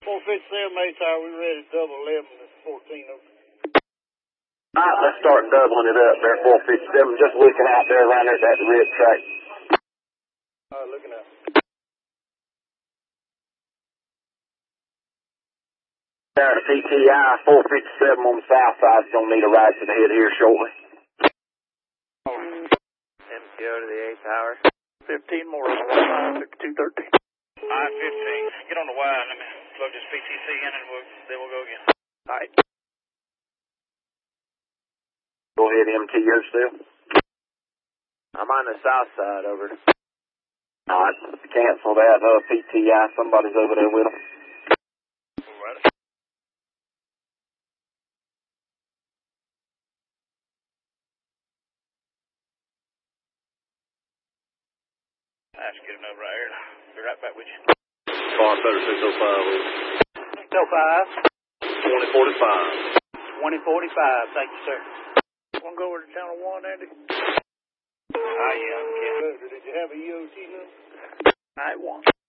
457 May Tower, we ready to double 11 to 14 of them. All right, let's start doubling it up there, 457. Just looking out there around there at the red track. All right, looking out. There at PTI, 457 on the south side is going to need a ride to the head here shortly. MTO to the 8th hour. 15 more on the 5213. I-15, get on the wire, let me plug this PTC in and then we'll go again. All right. Go ahead, MTO still. I'm on the south side, over. All right, cancel that. PTI, somebody's over there with them. All right. Let's get another right here. Be right back with you. Car Fetter 605. 605. 2045. 2045. Thank you, sir. Want to go over to Channel 1, Andy? Yeah, Did you have a EOT number? I want.